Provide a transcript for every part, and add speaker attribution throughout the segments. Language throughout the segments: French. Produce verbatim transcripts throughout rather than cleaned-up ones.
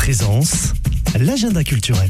Speaker 1: Présence, l'agenda culturel.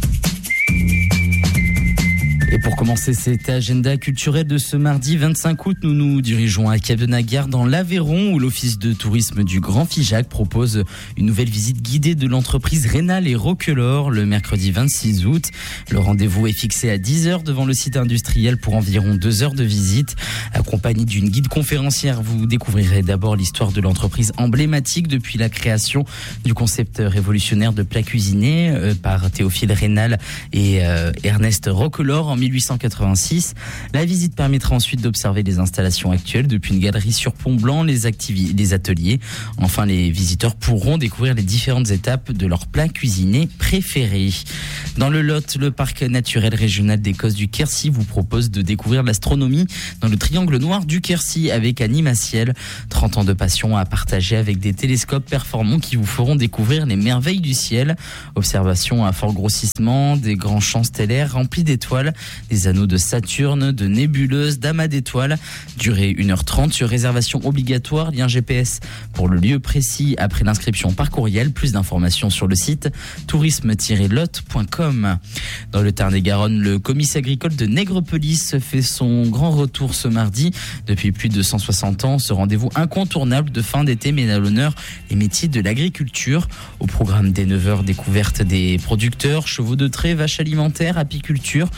Speaker 2: Et pour commencer cet agenda culturel de ce mardi vingt-cinq août, nous nous dirigeons à Cadenaguère dans l'Aveyron où l'office de tourisme du Grand Figeac propose une nouvelle visite guidée de l'entreprise Rénal et Roquelaure le mercredi vingt-six août. Le rendez-vous est fixé à dix heures devant le site industriel pour environ deux heures de visite. Accompagné d'une guide conférencière, vous découvrirez d'abord l'histoire de l'entreprise emblématique depuis la création du concept révolutionnaire de plats cuisinés euh, par Théophile Rénal et euh, Ernest Roquelaure en mille huit cent quatre-vingt-six. La visite permettra ensuite d'observer les installations actuelles depuis une galerie sur pont blanc, les, activi- les ateliers. Enfin, les visiteurs pourront découvrir les différentes étapes de leurs plats cuisinés préférés. Dans le Lot, le parc naturel régional des Cosses du Quercy vous propose de découvrir l'astronomie dans le triangle noir du Quercy avec Animaciel. trente ans de passion à partager avec des télescopes performants qui vous feront découvrir les merveilles du ciel. Observation à fort grossissement, des grands champs stellaires remplis d'étoiles, des anneaux de Saturne, de nébuleuses, d'amas d'étoiles. Durée une heure trente sur réservation obligatoire, lien G P S pour le lieu précis après l'inscription par courriel. Plus d'informations sur le site tourisme tiret lot point com. Dans le Tarn-et-Garonne, le comice agricole de Nègrepelisse fait son grand retour ce mardi. Depuis plus de cent soixante ans, ce rendez-vous incontournable de fin d'été met à l'honneur les métiers de l'agriculture. Au programme dès neuf heures, découverte des producteurs, chevaux de trait, vaches alimentaires, apiculture,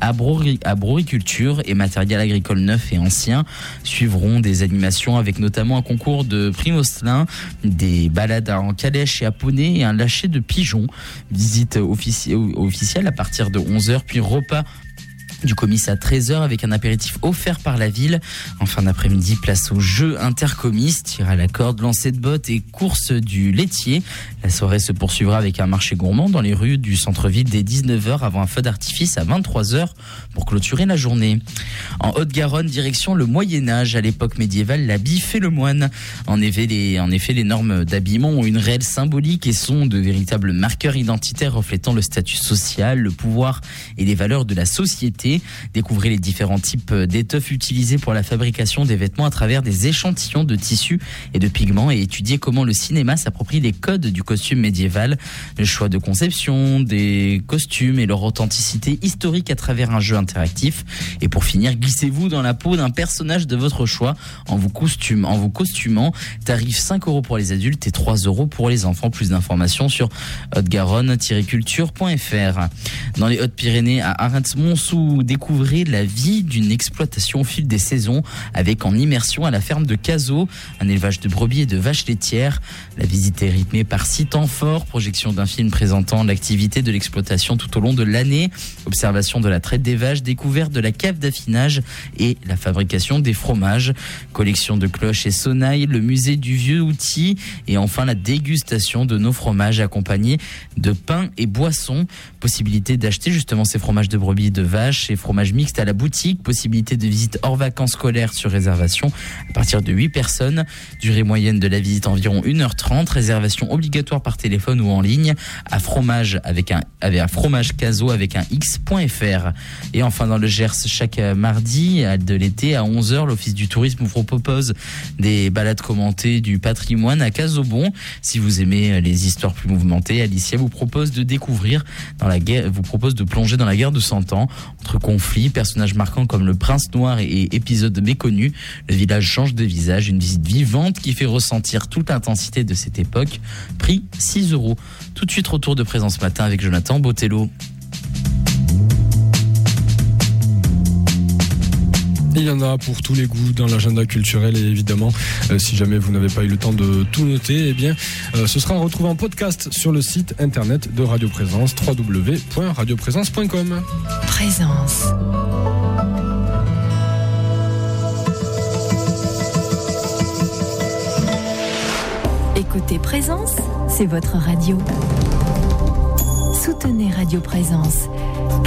Speaker 2: arboriculture et matériel agricole neuf et ancien. Suivront des animations avec notamment un concours de primocelin, des balades en calèche et à poney et un lâcher de pigeons. Visite offici- officielle à partir de onze heures, puis repas du comice à treize heures avec un apéritif offert par la ville. En fin d'après-midi, place au jeu intercomice, tir à la corde, lancer de bottes et course du laitier. La soirée se poursuivra avec un marché gourmand dans les rues du centre-ville dès dix-neuf heures avant un feu d'artifice à vingt-trois heures pour clôturer la journée. En Haute-Garonne, direction le Moyen-Âge. À l'époque médiévale, l'habit fait le moine. En effet, les, en effet, les normes d'habillement ont une réelle symbolique et sont de véritables marqueurs identitaires reflétant le statut social, le pouvoir et les valeurs de la société. Découvrez les différents types d'étoffes utilisées pour la fabrication des vêtements à travers des échantillons de tissus et de pigments et étudiez comment le cinéma s'approprie les codes du costume médiéval, le choix de conception des costumes et leur authenticité historique à travers un jeu interactif. Et pour finir, glissez-vous dans la peau d'un personnage de votre choix en vous, costume, en vous costumant. Tarif cinq euros pour les adultes et trois euros pour les enfants. Plus d'informations sur haute-garonne tiret culture point f r. Dans les Hautes-Pyrénées, à Arens-Montsou, découvrez la vie d'une exploitation au fil des saisons avec en immersion à la ferme de Cazaux, un élevage de brebis et de vaches laitières. La visite est rythmée par six temps forts, projection d'un film présentant l'activité de l'exploitation tout au long de l'année, observation de la traite des vaches, découverte de la cave d'affinage et la fabrication des fromages, collection de cloches et sonnailles, le musée du vieux outil et enfin la dégustation de nos fromages accompagnés de pain et boissons. Possibilité d'acheter justement ces fromages de brebis et de vaches et fromages mixtes à la boutique. Possibilité de visite hors vacances scolaires sur réservation à partir de huit personnes. Durée moyenne de la visite environ une heure trente. Réservation obligatoire par téléphone ou en ligne à fromage avec un, avec un fromage Cazaux avec un x.fr. Et enfin dans le Gers, chaque mardi de l'été à onze heures, l'Office du tourisme vous propose des balades commentées du patrimoine à Casaubon. Si vous aimez les histoires plus mouvementées, Alicia vous propose de découvrir dans la guerre, vous propose de plonger dans la guerre de cent ans. Entre conflits, personnages marquants comme le prince noir et épisodes méconnus, le village change de visage, une visite vivante qui fait ressentir toute l'intensité de cette époque. Prix six euros. Tout de suite, retour de Présence Matin avec Jonathan Botello.
Speaker 3: Il y en a pour tous les goûts dans l'agenda culturel et évidemment, euh, si jamais vous n'avez pas eu le temps de tout noter, eh bien, euh, ce sera retrouvé en podcast sur le site internet de Radio Présence, w w w point radio présence point com.
Speaker 4: Présence. Écoutez Présence, c'est votre radio. Soutenez Radio Présence.